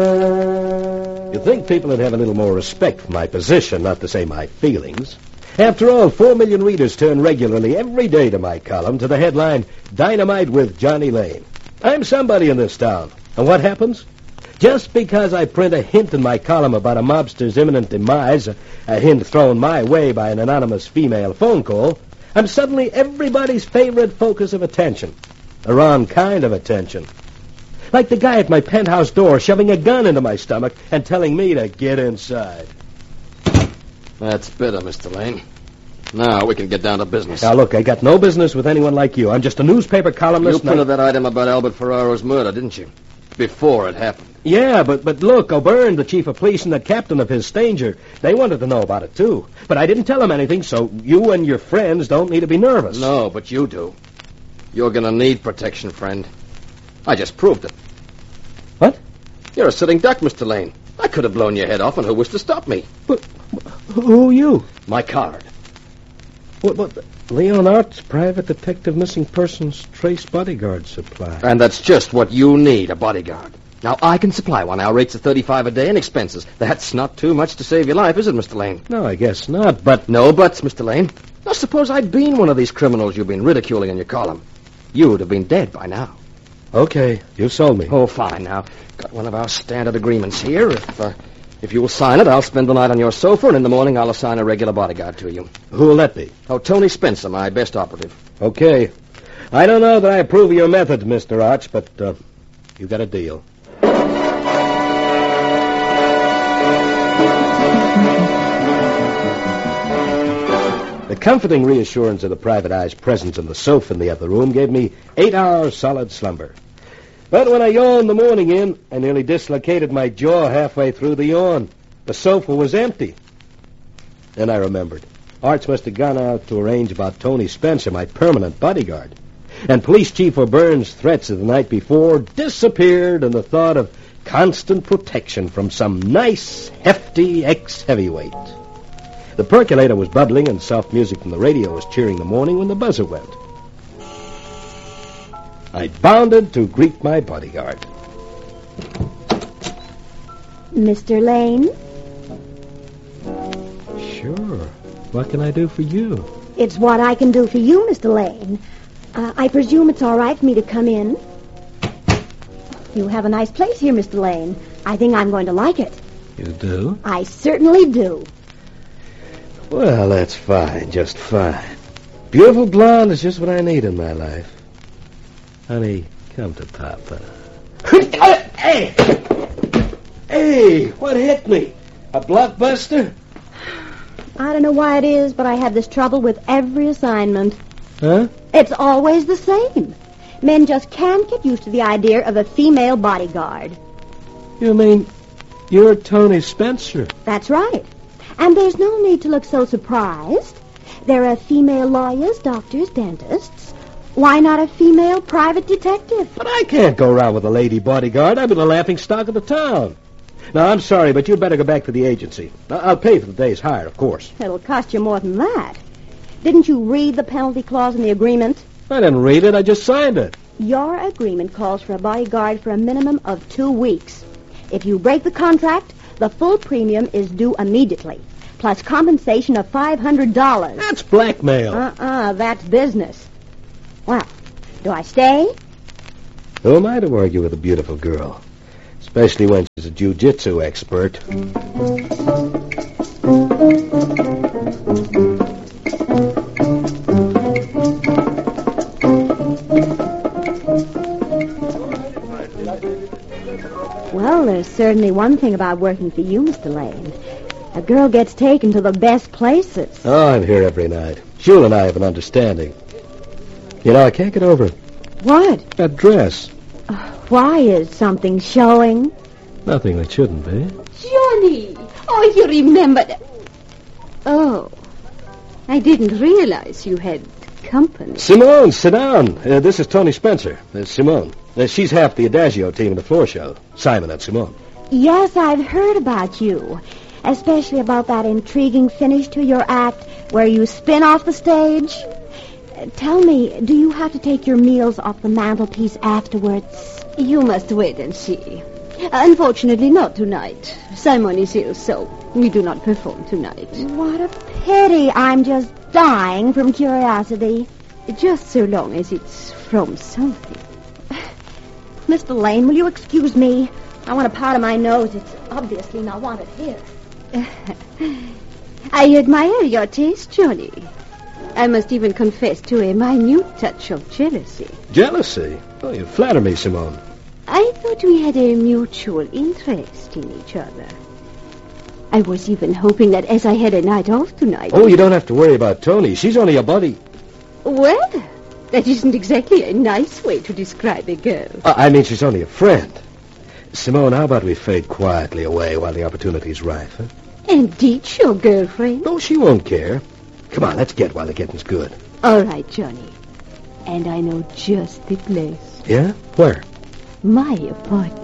You'd think people would have a little more respect for my position, not to say my feelings. After all, 4 million readers turn regularly every day to my column to the headline, Dynamite with Johnny Lane. I'm somebody in this town. And what happens? Just because I print a hint in my column about a mobster's imminent demise, a hint thrown my way by an anonymous female phone call, I'm suddenly everybody's favorite focus of attention. The wrong kind of attention. Like the guy at my penthouse door shoving a gun into my stomach and telling me to get inside. That's better, Mr. Lane. Now we can get down to business. Now, look, I got no business with anyone like you. I'm just a newspaper columnist. You printed that item about Albert Ferraro's murder, didn't you? Before it happened. Yeah, but look, O'Byrne, the chief of police, and the captain of his Stanger, they wanted to know about it, too. But I didn't tell them anything, so you and your friends don't need to be nervous. No, but you do. You're going to need protection, friend. I just proved it. What? You're a sitting duck, Mr. Lane. I could have blown your head off, and who was to stop me? But who are you? My card. What? Leon Arts, private detective, missing persons, trace bodyguard supply. And that's just what you need, a bodyguard. Now, I can supply one. Our rates are $35 a day and expenses. That's not too much to save your life, is it, Mr. Lane? No, I guess not, but... No buts, Mr. Lane. Now, suppose I'd been one of these criminals you've been ridiculing in your column. You would have been dead by now. Okay, you sold me. Oh, fine. Now, got one of our standard agreements here. If you'll sign it, I'll spend the night on your sofa, and in the morning I'll assign a regular bodyguard to you. Who'll that be? Oh, Tony Spencer, my best operative. Okay. I don't know that I approve of your methods, Mr. Arch, but you got a deal. The comforting reassurance of the private eye's presence on the sofa in the other room gave me 8 hours solid slumber. But when I yawned the morning in, I nearly dislocated my jaw halfway through the yawn. The sofa was empty. Then I remembered. Arch must have gone out to arrange about Tony Spencer, my permanent bodyguard. And Police Chief O'Byrne's threats of the night before disappeared in the thought of constant protection from some nice, hefty ex-heavyweight. The percolator was bubbling and soft music from the radio was cheering the morning when the buzzer went. I bounded to greet my bodyguard. Mr. Lane? Sure. What can I do for you? It's what I can do for you, Mr. Lane. I presume it's all right for me to come in? You have a nice place here, Mr. Lane. I think I'm going to like it. You do? I certainly do. Well, that's fine, just fine. Beautiful blonde is just what I need in my life. Honey, come to Papa. Hey! Hey, what hit me? A blockbuster? I don't know why it is, but I have this trouble with every assignment. Huh? It's always the same. Men just can't get used to the idea of a female bodyguard. You mean you're Tony Spencer? That's right. And there's no need to look so surprised. There are female lawyers, doctors, dentists. Why not a female private detective? But I can't go around with a lady bodyguard. I've been the laughing stock of the town. Now, I'm sorry, but you'd better go back to the agency. I'll pay for the day's hire, of course. It'll cost you more than that. Didn't you read the penalty clause in the agreement? I didn't read it. I just signed it. Your agreement calls for a bodyguard for a minimum of 2 weeks. If you break the contract, the full premium is due immediately, plus compensation of $500. That's blackmail. That's business. Well, do I stay? Who am I to argue with a beautiful girl? Especially when she's a jiu-jitsu expert. Well, there's certainly one thing about working for you, Mr. Lane. A girl gets taken to the best places. Oh, I'm here every night. Jewel and I have an understanding. You know, I can't get over it. What? That dress. Why is something showing? Nothing that shouldn't be. Johnny! Oh, you remembered. Oh, I didn't realize you had company. Simone, sit down. This is Tony Spencer. Simone. She's half the Adagio team in the floor show. Simon and Simone. Yes, I've heard about you. Especially about that intriguing finish to your act where you spin off the stage. Tell me, do you have to take your meals off the mantelpiece afterwards? You must wait and see. Unfortunately, not tonight. Simon is ill, so we do not perform tonight. What a pity. I'm just dying from curiosity. Just so long as it's from something. Mr. Lane, will you excuse me? I want a part of my nose. It's obviously not wanted here. I admire your taste, Johnny. I must even confess to a minute touch of jealousy. Jealousy? Oh, you flatter me, Simone. I thought we had a mutual interest in each other. I was even hoping that as I had a night off tonight... Oh, you don't have to worry about Tony. She's only a buddy. Well, that isn't exactly a nice way to describe a girl. I mean, she's only a friend. Simone, how about we fade quietly away while the opportunity's ripe, huh? And ditch your girlfriend? Oh, she won't care. Come on, let's get while the getting's good. All right, Johnny. And I know just the place. Yeah? Where? My apartment.